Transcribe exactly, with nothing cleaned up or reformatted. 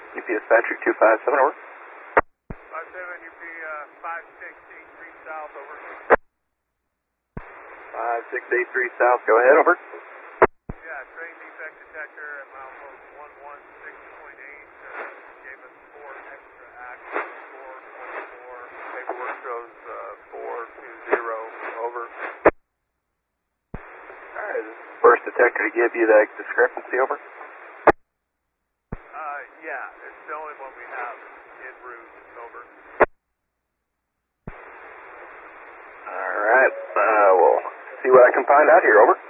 U P Dispatcher two five seven, over. five seven, U P uh, five six eight three South, over. five six eight three South, go ahead, over. Yeah, train defect detector at milepost one one six point eight uh, gave us four extra actions, four twenty-four. Paperwork shows uh, four two zero, over. Alright, this is the first detector to give you that discrepancy, over. Uh, yeah, it's the only one we have en route, over. Alright, uh, we'll see what I can find out here, over.